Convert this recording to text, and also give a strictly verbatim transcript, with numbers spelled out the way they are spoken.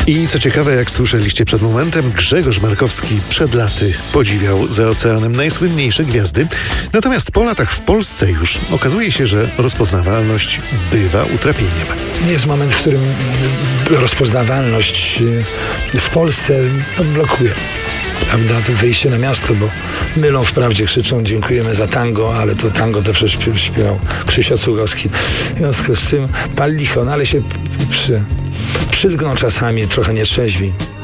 I co ciekawe, jak słyszeliście przed momentem, Grzegorz Markowski przed laty podziwiał za oceanem najsłynniejsze gwiazdy. Natomiast po latach w Polsce już okazuje się, że rozpoznawalność bywa utrapieniem. Jest moment, w którym rozpoznawalność w Polsce blokuje. Prawda, to wyjście na miasto, bo mylą wprawdzie, krzyczą dziękujemy za tango, ale to tango to przecież śpiewał Krzysio Cugowski. W związku z tym pal licho, no ale się przy, przylgną czasami trochę nietrzeźwi.